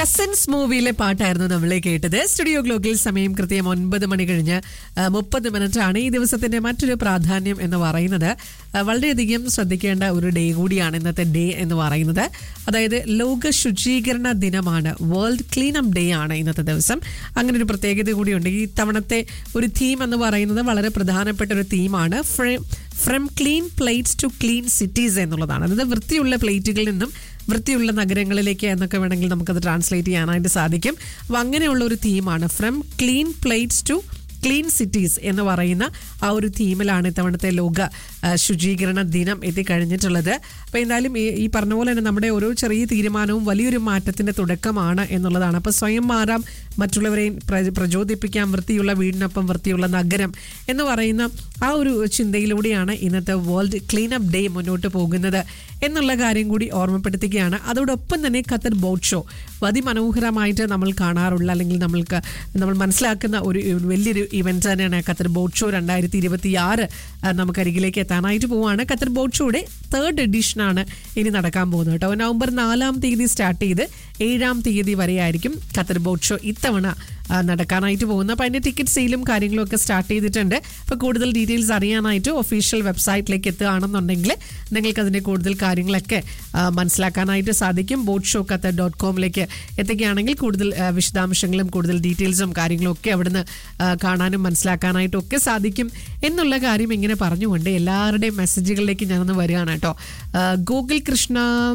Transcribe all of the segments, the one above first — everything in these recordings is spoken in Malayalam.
എസൻസ് മൂവിയിലെ പാട്ടായിരുന്നു നമ്മളെ കേട്ടത്. സ്റ്റുഡിയോ ഗ്ലോക്കിൽ സമയം കൃത്യം 9 മണി കഴിഞ്ഞ് 30 മിനിറ്റാണ്. ഈ ദിവസത്തിന്റെ മറ്റൊരു പ്രാധാന്യം എന്ന് പറയുന്നത് വളരെയധികം ശ്രദ്ധിക്കേണ്ട ഒരു ഡേ കൂടിയാണ് ഇന്നത്തെ ഡേ എന്ന് പറയുന്നത്. അതായത് ലോക ശുചീകരണ ദിനമാണ്, വേൾഡ് ക്ലീൻ അപ്പ് ഡേ ആണ് ഇന്നത്തെ ദിവസം. അങ്ങനെ ഒരു പ്രത്യേകത കൂടിയുണ്ട്. ഈ തവണത്തെ ഒരു തീം എന്ന് പറയുന്നത് വളരെ പ്രധാനപ്പെട്ട ഒരു തീമാണ്. From clean plates to clean cities എന്നുള്ളതാണ്. അതായത് വൃത്തിയുള്ള പ്ലേറ്റുകളിൽ നിന്നും വൃത്തിയുള്ള നഗരങ്ങളിലേക്ക് എന്നൊക്കെ വേണമെങ്കിൽ നമുക്കത് ട്രാൻസ്ലേറ്റ് ചെയ്യാനായിട്ട് സാധിക്കും. അപ്പോൾ അങ്ങനെയുള്ള ഒരു തീമാണ് from clean plates to clean cities എന്ന് പറയുന്ന ആ ഒരു തീമിലാണ് ഇത്തവണത്തെ ലോക ശുചീകരണ ദിനം എത്തിക്കഴിഞ്ഞിട്ടുള്ളത്. അപ്പോൾ എന്തായാലും ഈ പറഞ്ഞ പോലെ തന്നെ നമ്മുടെ ഓരോ ചെറിയ തീരുമാനവും വലിയൊരു മാറ്റത്തിൻ്റെ തുടക്കമാണ് എന്നുള്ളതാണ്. അപ്പോൾ സ്വയം മാറാം, മറ്റുള്ളവരെയും പ്രചോദിപ്പിക്കാം, വൃത്തിയുള്ള വീടിനൊപ്പം വൃത്തിയുള്ള നഗരം എന്ന് പറയുന്ന ആ ഒരു ചിന്തയിലൂടെയാണ് ഇന്നത്തെ വേൾഡ് ക്ലീൻ അപ്പ് ഡേ മുന്നോട്ട് പോകുന്നത് എന്നുള്ള കാര്യം കൂടി ഓർമ്മപ്പെടുത്തുകയാണ്. അതോടൊപ്പം തന്നെ ഖത്തർ ബോട്ട് ഷോ അതിമനോഹരമായിട്ട് നമ്മൾ കാണാറുള്ള അല്ലെങ്കിൽ നമ്മൾ മനസ്സിലാക്കുന്ന ഒരു വലിയൊരു ഇവന്റ് തന്നെയാണ് ഖത്തർ ബോട്ട് ഷോ 2026. നമുക്കരികിലേക്ക് എത്താനായിട്ട് പോവുകയാണ്. ഖത്തർ ബോട്ട് ഷോയുടെ 3rd എഡിഷനാണ് ഇനി നടക്കാൻ പോകുന്നത് കേട്ടോ. നവംബർ 4-ാം തീയതി സ്റ്റാർട്ട് ചെയ്ത് 7-ാം തീയതി വരെയായിരിക്കും ഖത്തർ ബോട്ട് ഷോ ഇത്തവണ നടക്കാനായിട്ട് പോകുന്നത്. അപ്പോൾ അതിൻ്റെ ടിക്കറ്റ് സെയിലും കാര്യങ്ങളും ഒക്കെ സ്റ്റാർട്ട് ചെയ്തിട്ടുണ്ട്. അപ്പോൾ കൂടുതൽ ഡീറ്റെയിൽസ് അറിയാനായിട്ട് ഒഫീഷ്യൽ വെബ്സൈറ്റിലേക്ക് എത്തുകയാണെന്നുണ്ടെങ്കിൽ നിങ്ങൾക്ക് അതിൻ്റെ കൂടുതൽ കാര്യങ്ങളൊക്കെ മനസ്സിലാക്കാനായിട്ട് സാധിക്കും. boatshow.qatar.com എത്തുകയാണെങ്കിൽ കൂടുതൽ വിശദാംശങ്ങളും കൂടുതൽ ഡീറ്റെയിൽസും കാര്യങ്ങളും ഒക്കെ അവിടുന്ന് കാണാനും മനസ്സിലാക്കാനായിട്ടും ഒക്കെ സാധിക്കും എന്നുള്ള കാര്യം ഇങ്ങനെ പറഞ്ഞുകൊണ്ട് എല്ലാവരുടെയും മെസ്സേജുകളിലേക്ക് ഞാനൊന്ന് വരികയാണ് കേട്ടോ. ഗോകുൽ കൃഷ്ണ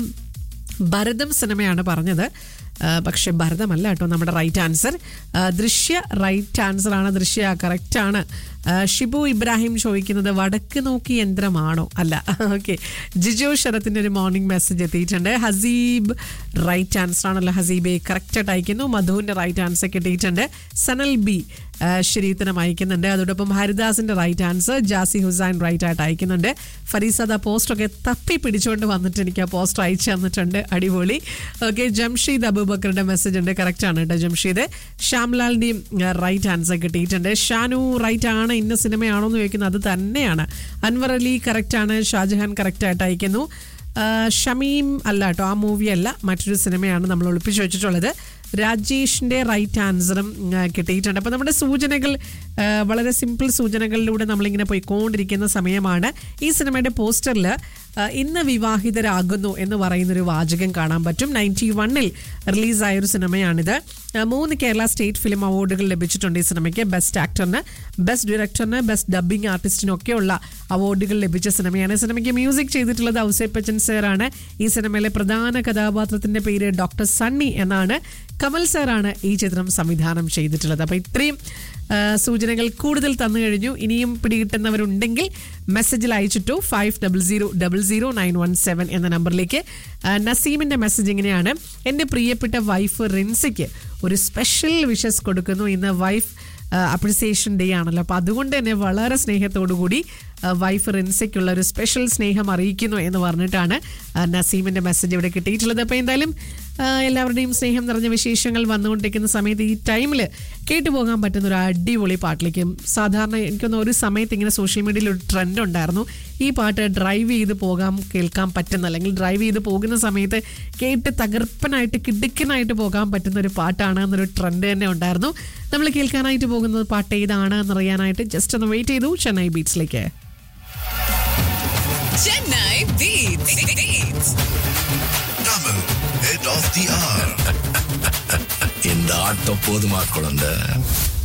ഭരതം സിനിമയാണ് പറഞ്ഞത്. പക്ഷെ ഭരതമല്ല കേട്ടോ നമ്മുടെ റൈറ്റ് ആൻസർ. ദൃശ്യ റൈറ്റ് ആൻസറാണ്. ദൃശ്യ കറക്റ്റാണ്. ഷിബു ഇബ്രാഹിം ചോദിക്കുന്നത് വടക്ക് നോക്കി യന്ത്രമാണോ? അല്ല. ഓക്കെ, ജിജോ ശരത്തിൻ്റെ ഒരു മോർണിംഗ് മെസ്സേജ് എത്തിയിട്ടുണ്ട്. ഹസീബ് റൈറ്റ് ആൻസർ ആണല്ലോ. ഹസീബെ കറക്റ്റായിട്ട് അയക്കുന്നു. മധുവിൻ്റെ റൈറ്റ് ആൻസർ കിട്ടിയിട്ടുണ്ട്. സനൽ ബി ശരീരത്തിനും അയക്കുന്നുണ്ട്. അതോടൊപ്പം ഹരിദാസിന്റെ right answer. Jassie Hussain right ആയിട്ട് അയക്കുന്നുണ്ട്. ഫരീസദ പോസ്റ്റൊക്കെ തപ്പി പിടിച്ചുകൊണ്ട് വന്നിട്ട് എനിക്ക് ആ പോസ്റ്റർ അയച്ചു തന്നിട്ടുണ്ട്. അടിപൊളി. ഓക്കെ, ജംഷീദ് അബൂബക്കറുടെ മെസ്സേജ് ഉണ്ട്. കറക്റ്റ് ആണ് കേട്ടോ ജംഷീദ്. ശ്യാംലാലിന്റെയും റൈറ്റ് ആൻസർ കിട്ടിയിട്ടുണ്ട്. ഷാനു റൈറ്റ് ആണ്. ഇന്ന സിനിമയാണോ എന്ന് ചോദിക്കുന്നത് അത് തന്നെയാണ്. അൻവർ അലി കറക്റ്റ് ആണ്. ഷാജഹാൻ കറക്റ്റ് ആയിട്ട് അയക്കുന്നു. ഷമീം അല്ല കേട്ടോ, ആ മൂവി അല്ല, മറ്റൊരു സിനിമയാണ് നമ്മൾ ഒളിപ്പിച്ചു വെച്ചിട്ടുള്ളത്. രാജേഷിൻ്റെ റൈറ്റ് ആൻസറും കിട്ടിയിട്ടുണ്ട്. അപ്പോൾ നമ്മുടെ സൂചനകൾ വളരെ സിമ്പിൾ സൂചനകളിലൂടെ നമ്മളിങ്ങനെ പോയിക്കൊണ്ടിരിക്കുന്ന സമയമാണ്. ഈ സിനിമയുടെ പോസ്റ്ററിൽ ഇന്ന് വിവാഹിതരാകുന്നു എന്ന് പറയുന്നൊരു വാചകം കാണാൻ പറ്റും. 91-ൽ റിലീസായൊരു സിനിമയാണിത്. 3 കേരള സ്റ്റേറ്റ് ഫിലിം അവാർഡുകൾ ലഭിച്ചിട്ടുണ്ട് ഈ സിനിമയ്ക്ക്. ബെസ്റ്റ് ആക്ടറിന്, ബെസ്റ്റ് ഡയറക്ടറിന്, ബെസ്റ്റ് ഡബ്ബിംഗ് ആർട്ടിസ്റ്റിനൊക്കെയുള്ള അവാർഡുകൾ ലഭിച്ച സിനിമയാണ്. സിനിമയ്ക്ക് മ്യൂസിക് ചെയ്തിട്ടുള്ളത് ഔസേപ്പച്ചൻ സാറാണ്. ഈ സിനിമയിലെ പ്രധാന കഥാപാത്രത്തിൻ്റെ പേര് ഡോക്ടർ സണ്ണി എന്നാണ്. കമൽ സാറാണ് ഈ ചിത്രം സംവിധാനം ചെയ്തിട്ടുള്ളത്. അപ്പോൾ ഇത്രയും സൂചനകൾ കൂടുതൽ തന്നു കഴിഞ്ഞു. ഇനിയും പിടികിട്ടുന്നവരുണ്ടെങ്കിൽ മെസ്സേജിൽ അയച്ചിട്ടു 50000917 എന്ന നമ്പറിലേക്ക്. നസീമിൻ്റെ മെസ്സേജ് ഇങ്ങനെയാണ്: എൻ്റെ പ്രിയപ്പെട്ട വൈഫ് റിൻസിക്ക് ഒരു സ്പെഷ്യൽ വിഷസ് കൊടുക്കുന്നു. ഇന്ന് വൈഫ് അപ്രിസിയേഷൻ ഡേ ആണല്ലോ. അപ്പോൾ അതുകൊണ്ട് തന്നെ വളരെ സ്നേഹത്തോടു കൂടി വൈഫ് റിൻസയ്ക്കുള്ള ഒരു സ്പെഷ്യൽ സ്നേഹം അറിയിക്കുന്നു എന്ന് പറഞ്ഞിട്ടാണ് നസീമിൻ്റെ മെസ്സേജ് ഇവിടെ കിട്ടിയിട്ടുള്ളത്. അപ്പോൾ എന്തായാലും എല്ലാവരുടെയും സ്നേഹം നിറഞ്ഞ വിശേഷങ്ങൾ വന്നുകൊണ്ടിരിക്കുന്ന സമയത്ത് ഈ ടൈമിൽ കേട്ടുപോകാൻ പറ്റുന്ന ഒരു അടിപൊളി പാട്ടിലേക്ക്. സാധാരണ എനിക്കൊന്ന് ഒരു സമയത്ത് ഇങ്ങനെ സോഷ്യൽ മീഡിയയിൽ ഒരു ട്രെൻഡ് ഉണ്ടായിരുന്നു. ഈ പാട്ട് ഡ്രൈവ് ചെയ്ത് കേൾക്കാൻ പറ്റുന്ന, അല്ലെങ്കിൽ ഡ്രൈവ് ചെയ്ത് പോകുന്ന സമയത്ത് കേട്ട് തകർപ്പനായിട്ട് കിടുക്കനായിട്ട് പോകാൻ പറ്റുന്ന ഒരു പാട്ടാണ് എന്നൊരു ട്രെൻഡ് തന്നെ ഉണ്ടായിരുന്നു. നമ്മൾ കേൾക്കാനായിട്ട് പോകുന്നത് പാട്ട് ഏതാണ് എന്നറിയാനായിട്ട് ജസ്റ്റ് ഒന്ന് വെയിറ്റ് ചെയ്തു. Chennai ബീറ്റ്സിലേക്ക്. Chennai Beats. Tamil Head of the Hour. இந்த ஆட்டம் போதுமா குழந்தை?